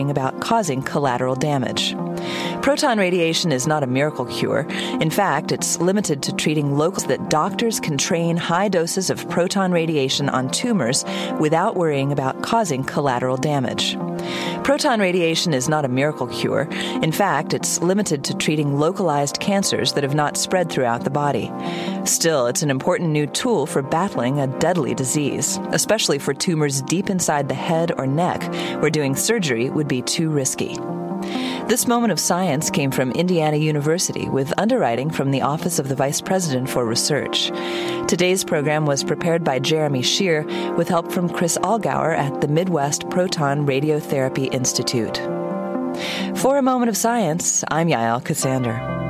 about causing collateral damage. Proton radiation is not a miracle cure. In fact, it's limited to treating locals that doctors can train high doses of proton radiation on tumors without worrying about causing collateral damage. Proton radiation is not a miracle cure. In fact, it's limited to treating localized cancers that have not spread throughout the body. Still, it's an important new tool for battling a deadly disease, especially for tumors deep inside the head or neck, where doing surgery would be too risky. This moment of science came from Indiana University with underwriting from the Office of the Vice President for Research. Today's program was prepared by Jeremy Shear with help from Chris Allgauer at the Midwest Proton Radiotherapy Institute. For a moment of science, I'm Yael Ksander.